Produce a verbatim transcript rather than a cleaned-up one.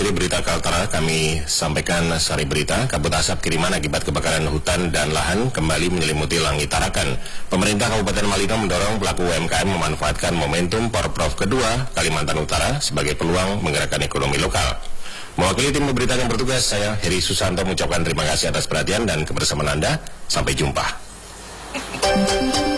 Mewakili berita Kaltara, kami sampaikan sari berita. Kabut asap kiriman akibat kebakaran hutan dan lahan kembali menyelimuti langit Tarakan. Pemerintah Kabupaten Malino mendorong pelaku U M K M memanfaatkan momentum Porprov kedua Kalimantan Utara sebagai peluang menggerakkan ekonomi lokal. Mewakili tim berita yang bertugas, saya Heri Susanto mengucapkan terima kasih atas perhatian dan kebersamaan Anda. Sampai jumpa.